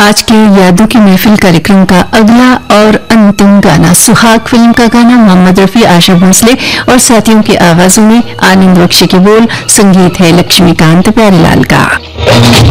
आज के यादों की महफिल कार्यक्रम का अगला और अंतिम गाना सुहाग फिल्म का गाना मोहम्मद रफी, आशा भोसले और साथियों की आवाजों में आनंद बख्शी के बोल, संगीत है लक्ष्मीकांत प्यारेलाल का।